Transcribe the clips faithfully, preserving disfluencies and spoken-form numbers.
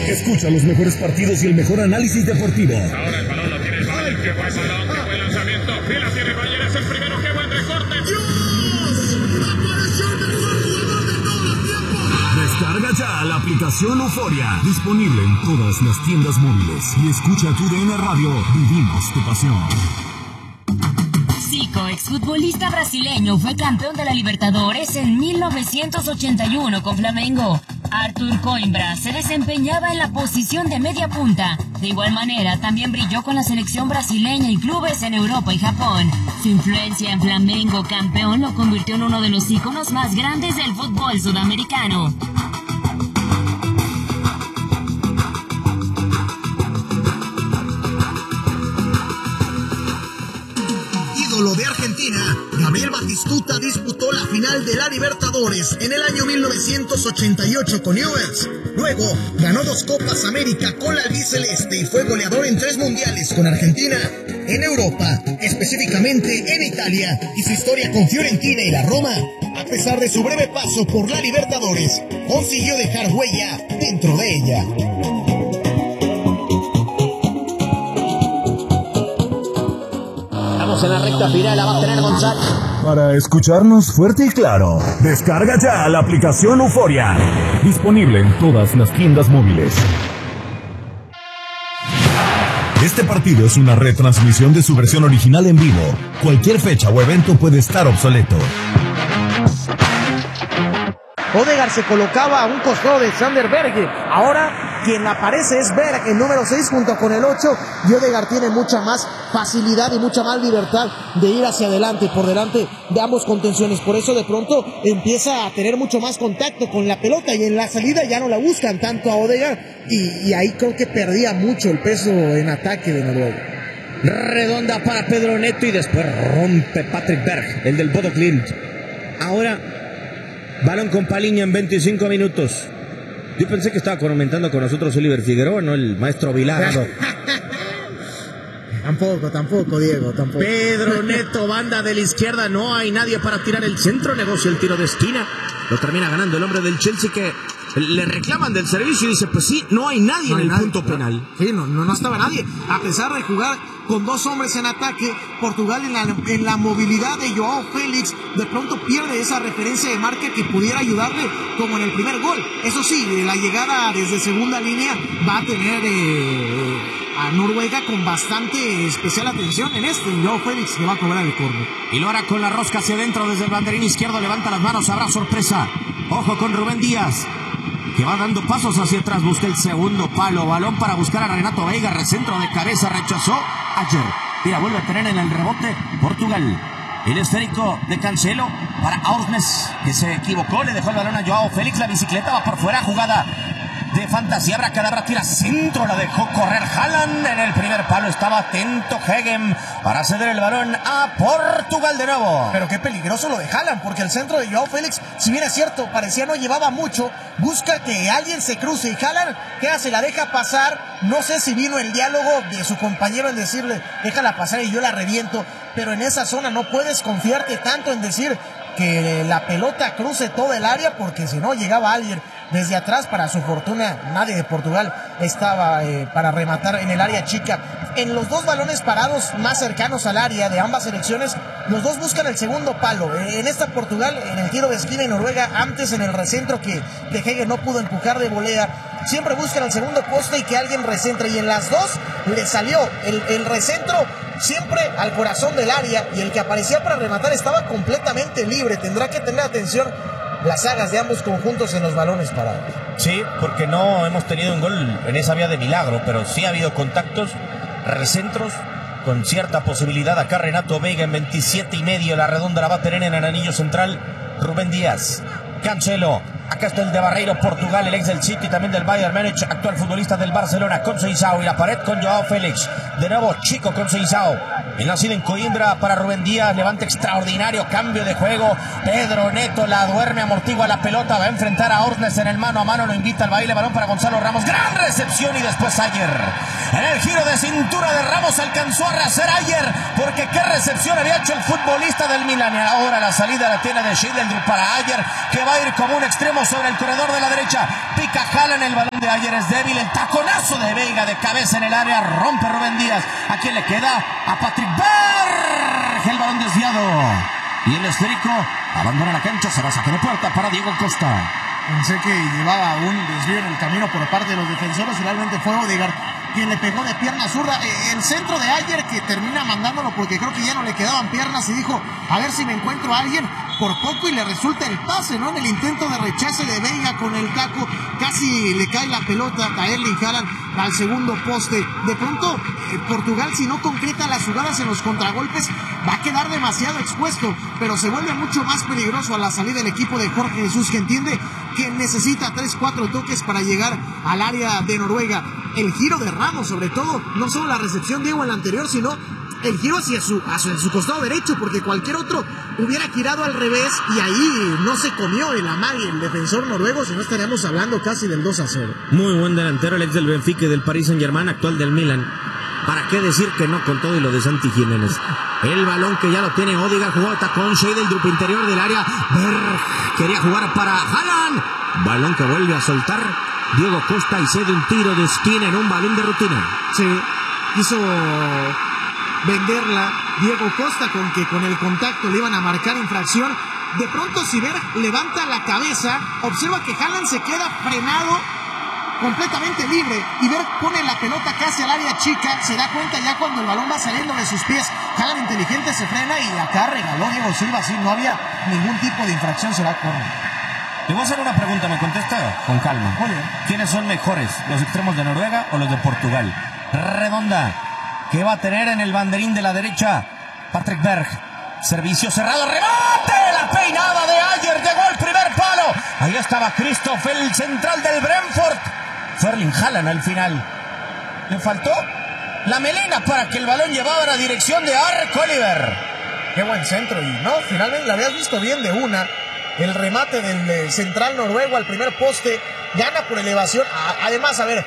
Escucha los mejores partidos y el mejor análisis deportivo. Ahora el balón lo tiene el Bayern. ¿Qué pasa? ¡Qué buen lanzamiento! ¡Fila tiene Bayern! ¡Es el primero! ¡Qué buen recorte! ¡Dios! ¡Apareció el mejor jugador de todos los tiempos! Descarga ya la aplicación Euforia. Disponible en todas las tiendas móviles. Y escucha tu D N Radio. Vivimos tu pasión. Zico, exfutbolista brasileño, fue campeón de la Libertadores en mil novecientos ochenta y uno con Flamengo. Arthur Coimbra se desempeñaba en la posición de media punta. De igual manera, también brilló con la selección brasileña y clubes en Europa y Japón. Su influencia en Flamengo campeón lo convirtió en uno de los íconos más grandes del fútbol sudamericano. Ídolo de Argentina, Gabriel Batistuta disputó la final de la Libertadores en el año mil novecientos ochenta y ocho con Newell's. Luego ganó dos Copas América con la albiceleste y fue goleador en tres mundiales con Argentina. En Europa, específicamente en Italia, y su historia con Fiorentina y la Roma, a pesar de su breve paso por la Libertadores, consiguió dejar huella dentro de ella. En la recta final la va a tener González. Para escucharnos fuerte y claro, descarga ya la aplicación Euforia. Disponible en todas las tiendas móviles. Este partido es una retransmisión de su versión original en vivo. Cualquier fecha o evento puede estar obsoleto. Odegaard se colocaba a un costado de Sander Berge. Ahora quien aparece es Berg, el número seis junto con el ocho. Y Odegaard tiene mucha más facilidad y mucha más libertad de ir hacia adelante, por delante de ambos contenciones. Por eso de pronto empieza a tener mucho más contacto con la pelota y en la salida ya no la buscan tanto a Odegaard. Y, y ahí creo que perdía mucho el peso en ataque de Noruega. Redonda para Pedro Neto y después rompe Patrick Berg, el del Bodo Glimt. Ahora balón con Paliña en veinticinco minutos. Yo pensé que estaba comentando con nosotros Oliver Figueroa, no el maestro Bilardo. Tampoco, tampoco, Diego, tampoco. Pedro Neto, banda de la izquierda, no hay nadie para tirar el centro, negocia el tiro de esquina. Lo termina ganando el hombre del Chelsea que le reclaman del servicio y dice, pues sí, no hay nadie no hay en el nadie, punto claro. penal. Sí, no, no, no estaba nadie. A pesar de jugar con dos hombres en ataque, Portugal en la, en la movilidad de Joao Félix, de pronto pierde esa referencia de marca que pudiera ayudarle como en el primer gol. Eso sí, la llegada desde segunda línea va a tener eh, a Noruega con bastante especial atención en este. Joao Félix le va a cobrar el córner. Y lo hará con la rosca hacia adentro desde el banderín izquierdo, levanta las manos, habrá sorpresa. Ojo con Rubén Díaz, que va dando pasos hacia atrás, busca el segundo palo, balón para buscar a Renato Veiga, recentro de cabeza, rechazó Ayer. Mira, vuelve a tener en el rebote Portugal. El esférico de Cancelo para Aurnes, que se equivocó, le dejó el balón a Joao Félix, la bicicleta va por fuera, jugada de fantasía, Abracadabra tira centro, la dejó correr Haaland, en el primer palo estaba atento Hegem para ceder el balón a Portugal de nuevo. Pero qué peligroso lo de Haaland, porque el centro de Joao Félix, si bien es cierto, parecía no llevaba mucho, busca que alguien se cruce y Haaland, que hace, la deja pasar, no sé si vino el diálogo de su compañero en decirle, déjala pasar y yo la reviento, pero en esa zona no puedes confiarte tanto en decir que la pelota cruce todo el área, porque si no llegaba alguien desde atrás. Para su fortuna, nadie de Portugal estaba eh, para rematar en el área chica. En los dos balones parados más cercanos al área de ambas selecciones, los dos buscan el segundo palo. Eh, en esta Portugal, en el tiro de esquina, y Noruega antes en el recentro que De Gea no pudo empujar de volea. Siempre buscan el segundo poste y que alguien recentre, y en las dos le salió el, el recentro siempre al corazón del área, y el que aparecía para rematar estaba completamente libre. Tendrá que tener atención las sagas de ambos conjuntos en los balones parados. Sí, porque no hemos tenido un gol en esa vía de milagro, pero sí ha habido contactos, recentros, con cierta posibilidad. Acá Renato Veiga en veintisiete y medio, la redonda la va a tener en el anillo central Rubén Díaz. Cancelo, acá está el de Barreiro, Portugal, el ex del City, también del Bayern Múnich, actual futbolista del Barcelona, con Seizao, y la pared con Joao Félix, de nuevo Chico con Seizao, el nacido en Coimbra para Rubén Díaz, levante extraordinario, cambio de juego, Pedro Neto la duerme, amortigua la pelota, va a enfrentar a Ornes en el mano a mano, lo invita al baile, balón para Gonzalo Ramos, gran recepción, y después Ayer, en el giro de cintura de Ramos alcanzó a rehacer Ayer, porque qué recepción había hecho el futbolista del Milan. Y ahora la salida la tiene de Schindler para Ayer, que va a ir como un extremo sobre el corredor de la derecha, pica Haaland el balón. de Ayer es débil. El taconazo de Veiga de cabeza en el área. Rompe Rubén Díaz. ¿A quién le queda? A Patrick Berg. El balón desviado. Y el esférico abandona la cancha. Será saque de puerta para Diego Costa. Pensé que llevaba un desvío en el camino por parte de los defensores. Realmente fue Odegaard quien le pegó de pierna zurda. Eh, el centro de Ayer que termina mandándolo porque creo que ya no le quedaban piernas y dijo, a ver si me encuentro a alguien por poco y le resulta el pase, ¿no? En el intento de rechace de Veiga con el taco, casi le cae la pelota a Erling Haaland al segundo poste. De pronto, eh, Portugal, si no concreta las jugadas en los contragolpes, va a quedar demasiado expuesto, pero se vuelve mucho más peligroso a la salida del equipo de Jorge Jesús, que entiende que necesita tres, cuatro toques para llegar al área de Noruega. El giro de Ramos, sobre todo, no solo la recepción de Diego en la anterior, sino el giro hacia su, hacia su costado derecho, porque cualquier otro hubiera girado al revés y ahí no se comió el amague el defensor noruego, si no estaríamos hablando casi del dos a cero. Muy buen delantero, el ex del Benfica y del Paris Saint-Germain, actual del Milan. ¿Para qué decir que no con todo y lo de Santi Jiménez? El balón que ya lo tiene Odegaard, jugó con Shade, el grupo interior del área. Berg quería jugar para Haaland. Balón que vuelve a soltar Diego Costa y cede un tiro de esquina en un balón de rutina. Sí, quiso venderla Diego Costa con que con el contacto le iban a marcar infracción. De pronto, si Berg levanta la cabeza, observa que Haaland se queda frenado, completamente libre, y Berg pone la pelota casi al área chica. Se da cuenta ya cuando el balón va saliendo de sus pies. Haaland inteligente se frena y acá regaló Diego Silva. Así no había ningún tipo de infracción, será corner. Le voy a hacer una pregunta, me contesta con calma. Oye, ¿quiénes son mejores, los extremos de Noruega o los de Portugal? Redonda, que va a tener en el banderín de la derecha Patrick Berg. Servicio cerrado, remate, la peinada de Ayer, llegó el primer palo. Ahí estaba Christoph, el central del Brentford. Erling Haaland al final. Le faltó la melena para que el balón llevara la dirección de Ark Oliver. Qué buen centro, y no, finalmente la habías visto bien de una. El remate del eh, central noruego al primer poste, gana por elevación. A, además, a ver,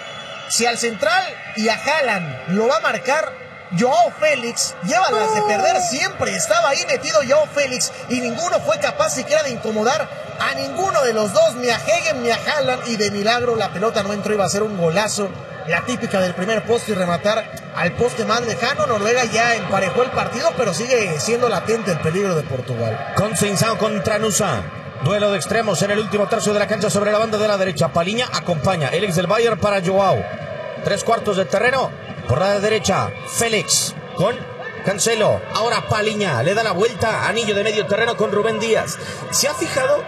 si al central y a Haaland lo va a marcar Joao Félix, lleva las de perder siempre. Estaba ahí metido Joao Félix y ninguno fue capaz siquiera de incomodar a ninguno de los dos, ni a Hegen ni a Haaland, y de milagro la pelota no entró. Iba a ser un golazo, la típica del primer poste, y rematar al poste más lejano. Noruega ya emparejó el partido, pero sigue siendo latente el peligro de Portugal. Consensao contra Nusa. Duelo de extremos en el último tercio de la cancha sobre la banda de la derecha. Paliña acompaña, el ex del Bayern para Joao. Tres cuartos de terreno por la derecha. Félix con Cancelo. Ahora Paliña le da la vuelta. Anillo de medio terreno con Rubén Díaz. ¿Se ha fijado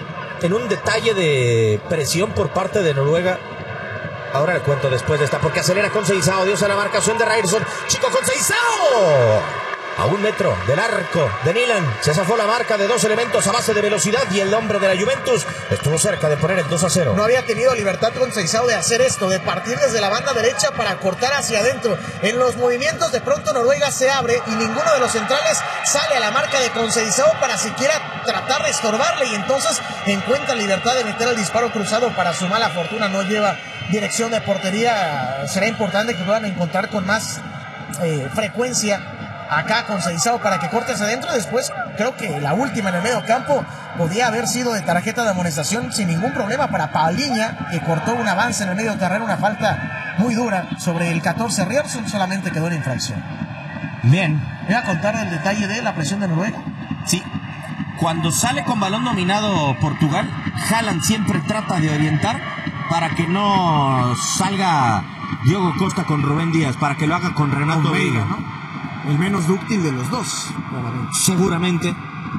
en un detalle de presión por parte de Noruega? Ahora le cuento después de esta, porque acelera Conceição. Dios a la marcación de Ryerson. Chico Conceição. A un metro del arco de Milan. Se zafó la marca de dos elementos a base de velocidad, y el hombre de la Juventus estuvo cerca de poner el dos a cero. No había tenido libertad Conceição de hacer esto, de partir desde la banda derecha para cortar hacia adentro. En los movimientos de pronto Noruega se abre y ninguno de los centrales sale a la marca de Conceição para siquiera tratar de estorbarle, y entonces encuentra libertad de meter el disparo cruzado. Para su mala fortuna no lleva dirección de portería. Será importante que puedan encontrar con más eh, frecuencia acá Conceição para que corte hacia adentro. Después creo que la última en el medio campo podía haber sido de tarjeta de amonestación sin ningún problema para Paliña, que cortó un avance en el medio terreno, una falta muy dura sobre el catorce. Ryerson solamente quedó en infracción. Bien. ¿Voy a contar el detalle de la presión de Noruega? Sí. Cuando sale con balón dominado Portugal, Haaland siempre trata de orientar para que no salga Diego Costa con Rubén Díaz, para que lo haga con Renato Veiga, ¿no? El menos dúctil de los dos, seguramente.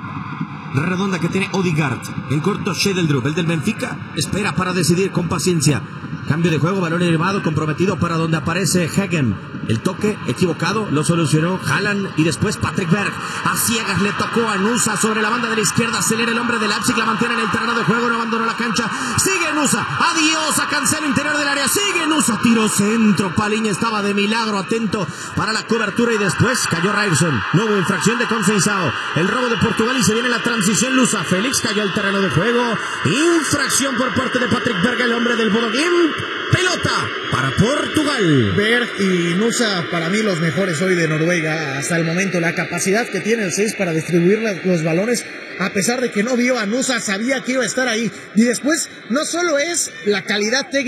Redonda que tiene Odegaard. En corto Shedeldrup, el del Benfica, espera para decidir con paciencia. Cambio de juego, balón elevado, comprometido para donde aparece Hegen. El toque equivocado lo solucionó Haaland, y después Patrick Berg. A ciegas le tocó a Nusa sobre la banda de la izquierda. Acelera el hombre de Leipzig, la mantiene en el terreno de juego, no abandonó la cancha. Sigue Nusa, adiós a Cancelo, interior del área. Sigue Nusa, tiro centro. Paliña estaba de milagro atento para la cobertura, y después cayó Ryerson. No hubo infracción de Conceição. El robo de Portugal, y se viene la transición lusa. Félix cayó al terreno de juego. Infracción por parte de Patrick Berg, el hombre del Bodoguín. Pelota para Portugal. Berg y Nusa, para mí los mejores hoy de Noruega hasta el momento. La capacidad que tiene el seis para distribuir los balones, a pesar de que no vio a Nusa, sabía que iba a estar ahí. Y después no solo es la calidad técnica